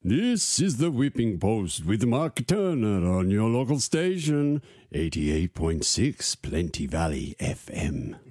This is the Whipping Post with Mark Turner on your local station, 88.6 Plenty Valley FM.